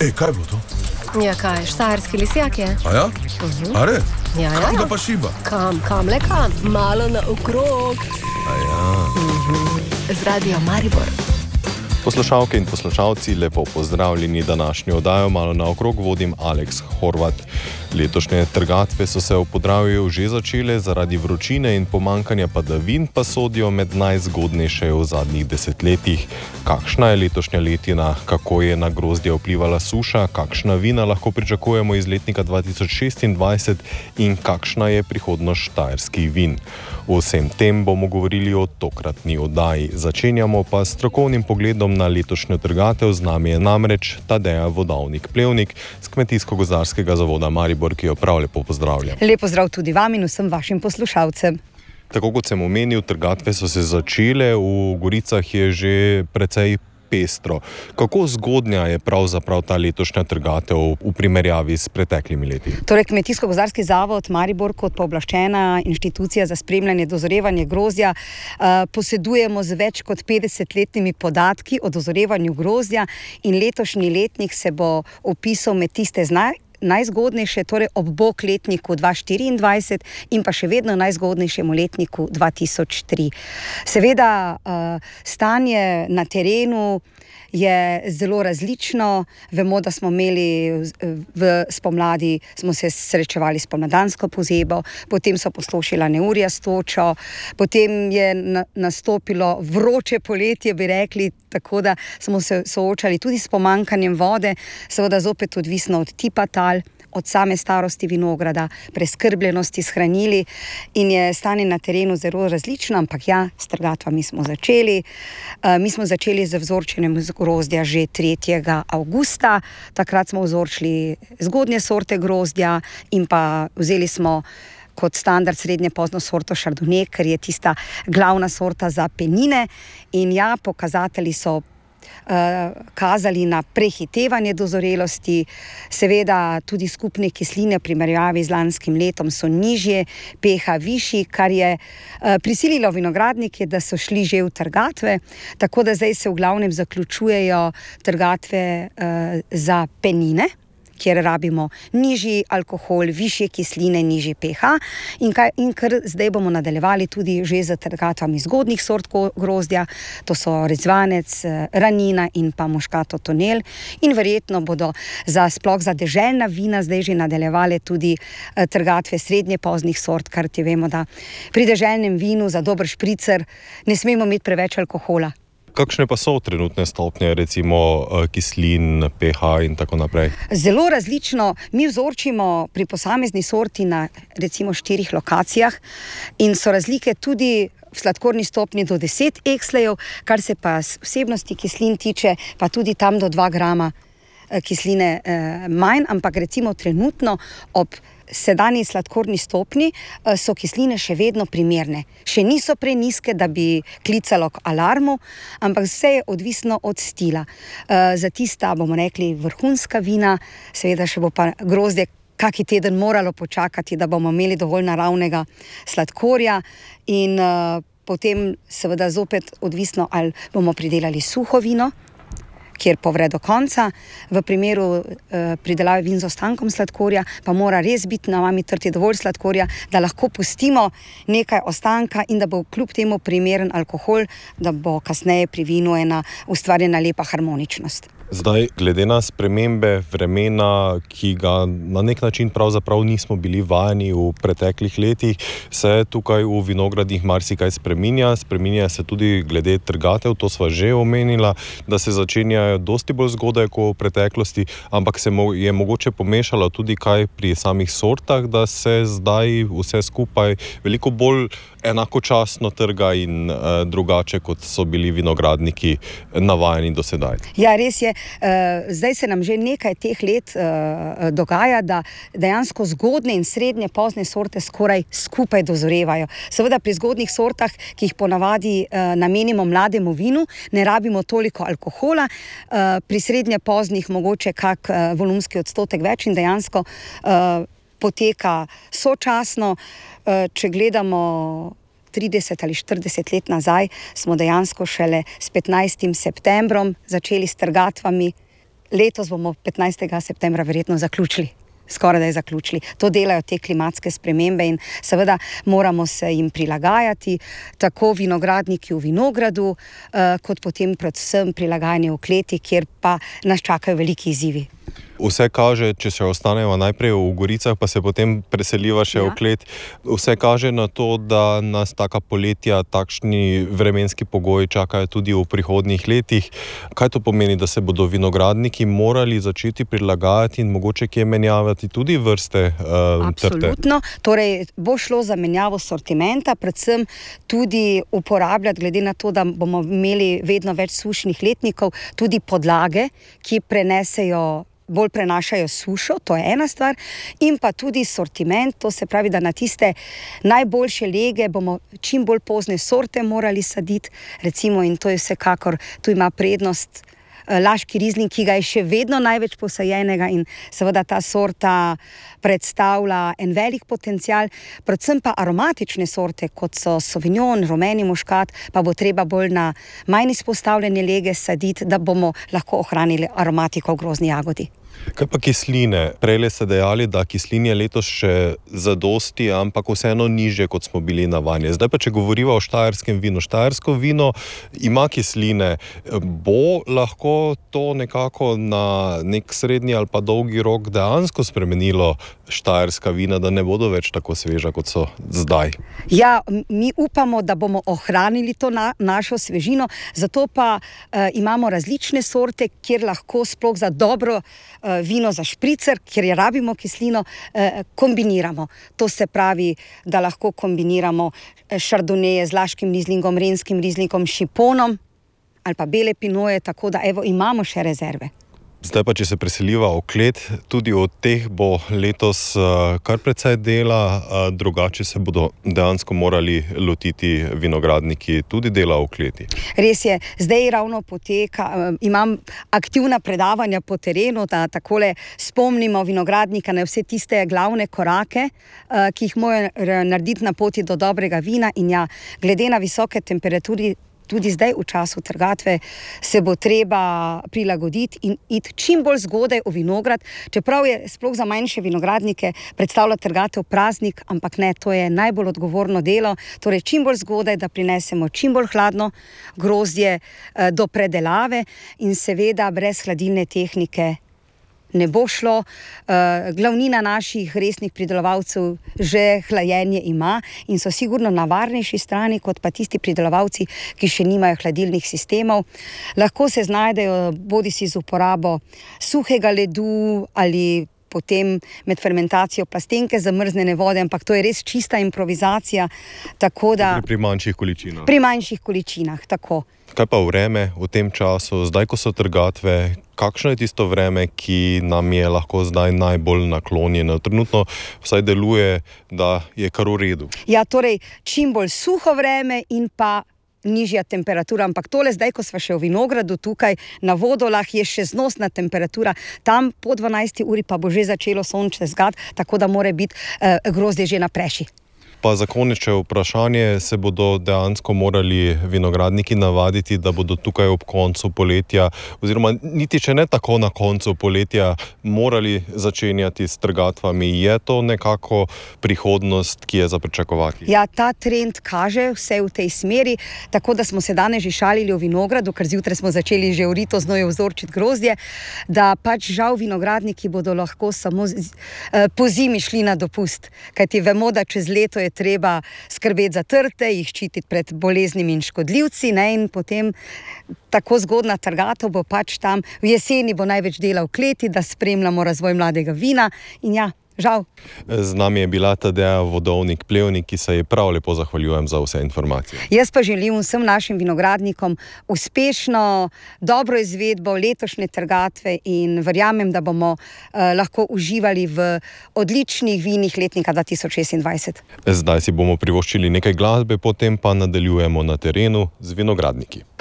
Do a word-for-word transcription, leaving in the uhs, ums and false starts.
Ej, kaj bo to? Ja, kaj, štajerski lisjak je. A ja? Uh-huh. A res? Ja, ja. Kam ga pa šiba? Kam, kam, le kam, malo na okrog. A ja. Uh-huh. Z Radio Maribor. Poslušalke in poslušalci, lepo pozdravljeni današnjo oddajo. Malo naokrog vodim Aleks Horvat. Letošnje trgatve so se v Podravju že začele, zaradi vročine in pomankanja padavin pa sodijo med najzgodnejše v zadnjih desetletjih. Kakšna je letošnja letina, kako je na grozdje vplivala suša, kakšna vina lahko pričakujemo iz letnika dva tisoč šestindvajset in kakšna je prihodnost štajerskih vin. O vsem tem bomo govorili o tokratni oddaji. Začenjamo pa s strokovnim pogledom na letošnjo trgatev. Z nami je namreč Tadeja Vodovnik-Plevnik z Kmetijsko-gozdarskega zavoda Maribor, ki jo prav lepo pozdravljam. Lep pozdrav tudi vam in vsem vašim poslušalcem. Tako kot sem omenil, trgatve so se začele, v Goricah je že precej pestro. Kako zgodnja je pravzaprav ta letošnja trgatev v primerjavi s preteklimi leti? Torej, Kmetijsko-gozdarski zavod Maribor kot pooblaščena inštitucija za spremljanje dozorevanja grozdja uh, posedujemo z več kot petdesetletnimi podatki o dozorevanju grozdja in letošnji letnik se bo opisal med tiste znaj najzgodnejše, torej ob bok letniku dva tisoč štiriindvajset in pa še vedno najzgodnejšemu letniku dva tisoč tri. Seveda, uh, stanje na terenu je zelo različno. Vemo, da smo imeli v spomladi, smo se srečevali s pomladansko pozebo, potem so poslošila neurja s točo, potem je na, nastopilo vroče poletje, bi rekli, tako da smo se soočali tudi s pomankanjem vode, seveda zopet odvisno od tipa tal, od same starosti vinograda, preskrbljenosti s hranili in je stanje na terenu zelo različno, ampak ja, s trgatvami smo začeli. Uh, mi smo začeli z vzorčenjem grozdja že tretjega avgusta, takrat smo vzorčili zgodnje sorte grozdja in pa vzeli smo kot standard srednje pozno sorto Chardonnay, ker je tista glavna sorta za penine in ja, pokazatelji so Uh, kazali na prehitevanje dozorelosti, seveda tudi skupne kisline v primerjavi z lanskim letom so nižje, pH višji, kar je uh, prisililo vinogradnike, da so šli že v trgatve, tako da zdaj se v glavnem zaključujejo trgatve uh, za penine, kjer rabimo nižji alkohol, višje kisline, nižji pH in, kaj, in kar zdaj bomo nadaljevali tudi že z trgatvami zgodnih sort grozdja, to so rezvanec, ranina in pa muškato tonel in verjetno bodo za, sploh za deželna vina zdaj že nadaljevali tudi trgatve srednje poznih sort, kar ti vemo, da pri deželnem vinu za dober špricer ne smemo imeti preveč alkohola. Kakšne pa so trenutne stopnje, recimo kislin, pH in tako naprej? Zelo različno. Mi vzorčimo pri posamezni sorti na recimo štirih lokacijah in so razlike tudi v sladkorni stopnji do deset ekslejev, kar se pa vsebnosti kislin tiče, pa tudi tam do dva grama kisline eh, manj, ampak recimo trenutno ob sedanji sladkorni stopnji so kisline še vedno primerne. Še niso prenizke, da bi klicalo k alarmu, ampak vse je odvisno od stila. Za tista, bomo rekli, vrhunska vina, seveda še bo pa grozdje kaki teden moralo počakati, da bomo imeli dovolj naravnega sladkorja in potem seveda zopet odvisno, ali bomo pridelali suho vino, kjer povre do konca. V primeru eh, pridelave vin z ostankom sladkorja pa mora res biti na mami trti dovolj sladkorja, da lahko pustimo nekaj ostanka in da bo kljub temu primeren alkohol, da bo kasneje pri vinu ena ustvarjena lepa harmoničnost. Zdaj, glede na spremembe vremena, ki ga na nek način pravzaprav nismo bili vajeni v preteklih letih, se tukaj v vinogradih marsikaj spreminja. Spreminja se tudi glede trgatev, to sva že omenila, da se začenjajo dosti bolj zgodaj kot v preteklosti, ampak se je mogoče pomešalo tudi kaj pri samih sortah, da se zdaj vse skupaj veliko bolj enakočasno trga in uh, drugače, kot so bili vinogradniki navajeni do sedaj. Ja, res je. Uh, zdaj se nam že nekaj teh let uh, dogaja, da dejansko zgodne in srednje pozne sorte skoraj skupaj dozorevajo. Seveda pri zgodnih sortah, ki jih ponavadi uh, namenimo mlademu vinu, ne rabimo toliko alkohola, uh, pri srednje poznih mogoče kak uh, volumski odstotek več in dejansko uh, poteka sočasno. Če gledamo trideset ali štirideset let nazaj, smo dejansko šele s petnajstim septembrom začeli s trgatvami letos bomo petnajstega septembra verjetno zaključili. Skoraj da je zaključili. To delajo te klimatske spremembe in seveda moramo se jim prilagajati, tako vinogradniki v vinogradu, eh, kot potem predvsem prilagajanje v kleti, kjer pa nas čakajo veliki izzivi. Vse kaže, če se ostanemo najprej v Goricah, pa se potem preseliva še ja. v klet, vse kaže na to, da nas taka poletja, takšni vremenski pogoji čakajo tudi v prihodnjih letih. Kaj to pomeni, da se bodo vinogradniki morali začeti prilagajati in mogoče kje menjavati tudi vrste uh, trte? Absolutno. Torej, bo šlo za menjavo sortimenta, predvsem tudi uporabljati, glede na to, da bomo imeli vedno več sušnih letnikov, tudi podlage, ki prenesejo bolj prenašajo sušo, to je ena stvar, in pa tudi sortiment, to se pravi, da na tiste najboljše lege bomo čim bolj pozne sorte morali saditi, recimo, in to je vsekakor, tu ima prednost Laški rizling, ki ga je še vedno največ posajenega in seveda ta sorta predstavlja en velik potencial, predvsem pa aromatične sorte, kot so sauvignon, rumeni muškat, pa bo treba bolj na manj izpostavljene lege saditi, da bomo lahko ohranili aromatiko v grozdni jagodi. Kaj pa kisline? Prejle ste dejali, da kislin je letos še zadosti, ampak vseeno nižje, kot smo bili navajeni. Zdaj pa, če govoriva o štajerskem vinu. Štajersko vino ima kisline. Bo lahko to nekako na nek srednji ali pa dolgi rok dejansko spremenilo štajerska vina, da ne bodo več tako sveža, kot so zdaj? Ja, mi upamo, da bomo ohranili to na, našo svežino, zato pa uh, imamo različne sorte, kjer lahko sploh za dobro uh, vino za špricer, kjer je rabimo kislino, uh, kombiniramo. To se pravi, da lahko kombiniramo šardoneje z laškim rizlingom, renskim rizlingom, šiponom ali pa bele pinoje, tako da evo, imamo še rezerve. Zdaj pa, če se preseliva v klet, tudi od teh bo letos uh, kar precej dela, uh, drugače se bodo dejansko morali lotiti vinogradniki tudi dela v kleti. Res je, zdaj ravno poteka, uh, imam aktivna predavanja po terenu, da takole spomnimo vinogradnika na vse tiste glavne korake, uh, ki jih morajo narediti na poti do dobrega vina in ja, glede na visoke temperaturi, tudi zdaj v času trgatve se bo treba prilagoditi in iti čim bolj zgodaj v vinograd, čeprav je sploh za manjše vinogradnike predstavlja trgatev praznik, ampak ne, to je najbolj odgovorno delo, torej čim bolj zgodaj, da prinesemo čim bolj hladno grozdje eh, do predelave in seveda brez hladilne tehnike ne bo šlo. Uh, glavnina naših resnih pridelovalcev že hlajenje ima in so sigurno na varnejši strani kot pa tisti pridelovalci, ki še nimajo hladilnih sistemov. Lahko se znajdejo bodisi z uporabo suhega ledu ali potem med fermentacijo plastenke zamrznjene vode, ampak to je res čista improvizacija, tako da... Pri manjših količinah. Pri manjših količinah, tako. Kaj pa vreme v tem času, zdaj ko so trgatve, kakšno je tisto vreme, ki nam je lahko zdaj najbolj naklonjeno? Trenutno vsaj deluje, da je kar v redu. Ja, torej, čim bolj suho vreme in pa nižja temperatura, ampak tole zdaj, ko sva še v vinogradu tukaj na Vodolah, je še znosna temperatura, tam po dvanajsti uri pa bo že začelo sonce zgat, tako da mora biti eh, grozdje že na preši. Pa za konec še vprašanje, se bodo dejansko morali vinogradniki navaditi, da bodo tukaj ob koncu poletja, oziroma niti še ne tako na koncu poletja, morali začenjati s trgatvami. Je to nekako prihodnost, ki je za pričakovati? Ja, ta trend kaže vse v tej smeri, tako da smo se danes že šalili v vinogradu, ker zjutraj smo začeli že v rito znoju vzorčiti grozdje, da pač žal vinogradniki bodo lahko samo z, eh, po zimi šli na dopust, kajti vemo, da čez leto je treba skrbeti za trte, jih ščititi pred boleznimi in škodljivci, ne, in potem tako zgodna trgatev bo pač tam, v jeseni bo največ dela v kleti, da spremljamo razvoj mladega vina in ja, žal. Z nami je bila Tadeja Vodovnik-Plevnik, ki se je prav lepo zahvaljujem za vse informacije. Jaz pa želim vsem našim vinogradnikom uspešno, dobro izvedbo letošnje trgatve in verjamem, da bomo eh, lahko uživali v odličnih vinih letnika dva tisoč šestindvajset. Zdaj si bomo privoščili nekaj glasbe, potem pa nadaljujemo na terenu z vinogradniki.